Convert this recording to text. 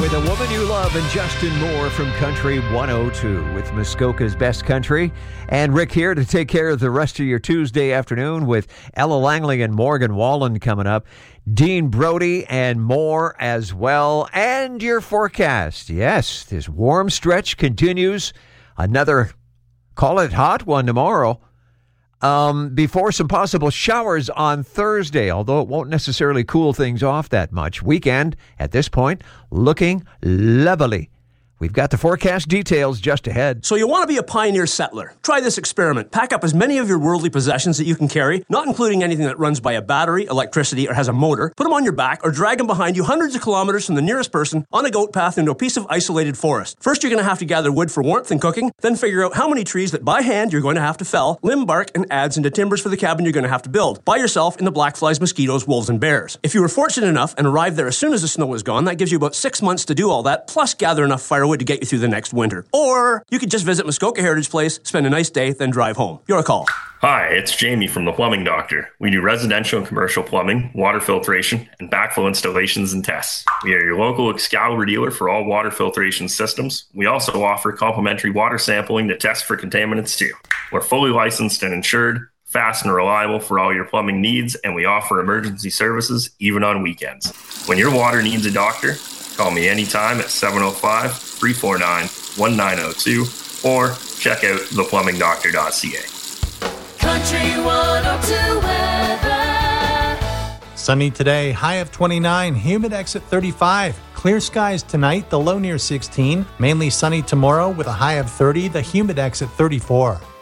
with A Woman You Love and Justin Moore from Country 102 with Muskoka's Best Country. And Rick here to take care of the rest of your Tuesday afternoon with Ella Langley and Morgan Wallen coming up. Dean Brody and more as well. And your forecast. Yes, this warm stretch continues. Another, call it hot one tomorrow. Before some possible showers on Thursday, although it won't necessarily cool things off that much. Weekend, at this point, looking lovely. We've got the forecast details just ahead. So you want to be a pioneer settler? Try this experiment. Pack up as many of your worldly possessions that you can carry, not including anything that runs by a battery, electricity, or has a motor. Put them on your back or drag them behind you hundreds of kilometers from the nearest person on a goat path into a piece of isolated forest. First, you're going to have to gather wood for warmth and cooking, then figure out how many trees that by hand you're going to have to fell, limb bark, and adze into timbers for the cabin you're going to have to build, by yourself in the black flies, mosquitoes, wolves, and bears. If you were fortunate enough and arrived there as soon as the snow is gone, that gives you about 6 months to do all that, plus gather enough firewood to get you through the next winter. Or you could just visit Muskoka Heritage Place, spend a nice day, then drive home. Your call. Hi, it's Jamie from The Plumbing Doctor. We do residential and commercial plumbing, water filtration, and backflow installations and tests. We are your local Excalibur dealer for all water filtration systems. We also offer complimentary water sampling to test for contaminants too. We're fully licensed and insured, fast and reliable for all your plumbing needs, and we offer emergency services even on weekends. When your water needs a doctor, call me anytime at 705-349-1902 or check out theplumbingdoctor.ca. Country 102 weather. Sunny today, high of 29, humid exit 35. Clear skies tonight, the low near 16. Mainly sunny tomorrow with a high of 30, the humid exit 34.